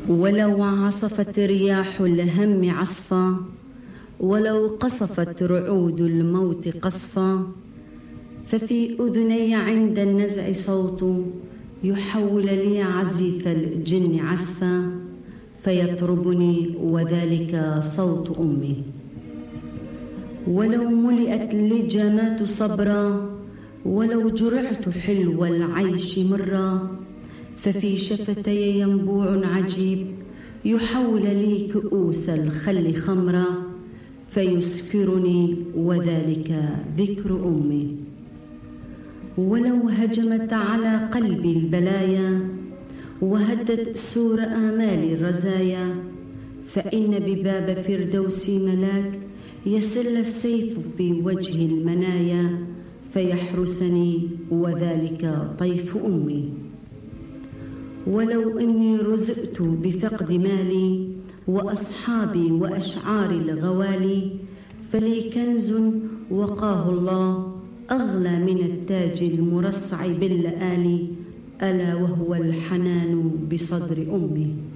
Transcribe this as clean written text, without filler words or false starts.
ولو عصفت رياح الهم عصفا، ولو قصفت رعود الموت قصفا، ففي أذني عند النزع صوت يحول لي عزيف الجن عزفا، فيطربني وذلك صوت أمي. ولو ملئت اللجامات صبرا، ولو جرعت حلو العيش مرا، ففي شفتي ينبوع عجيب يحول لي كؤوس الخل خمرا، فيسكرني وذلك ذكر أمي. ولو هجمت على قلبي البلايا، وهدت سور آمال الرزايا، فإن بباب فردوسي ملاك يسل السيف في وجه المنايا، فيحرسني وذلك طيف أمي. ولو إني رزقت بفقد مالي وأصحابي وأشعار الغوالي، فلي كنز وقاه الله أغلى من التاج المرصع باللآلي، ألا وهو الحنان بصدر أمي.